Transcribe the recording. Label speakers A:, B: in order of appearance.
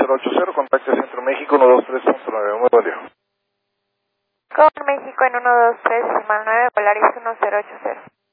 A: 1080, contacto Centro México 123.9, muy buen día.
B: Con México en 123.9, Polaris 1080.